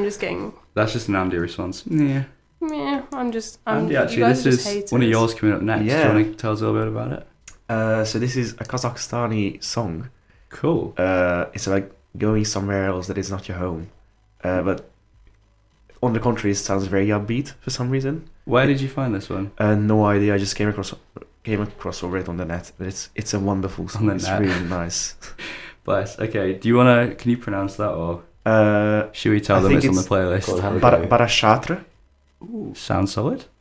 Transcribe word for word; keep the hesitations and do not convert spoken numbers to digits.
just getting. That's just an Andy response. Yeah. Yeah, I'm just. I'm, Andy, actually, you guys this are just is haters. one of yours coming up next. Yeah. Do you want to tell us a little bit about it? Uh, so this is a Kazakhstani song. Cool. Uh, it's like going somewhere else that is not your home. Uh, but on the contrary, it sounds very upbeat for some reason. Where did you find this one? Uh, no idea. I just came across came across over it on the net. But it's it's a wonderful song. On the It's net. really nice. Bless. Okay. Do you want to? Can you pronounce that, or Uh, should we tell I them think it's on the it's playlist? called Hell- Bar- Barashatra. Sounds solid.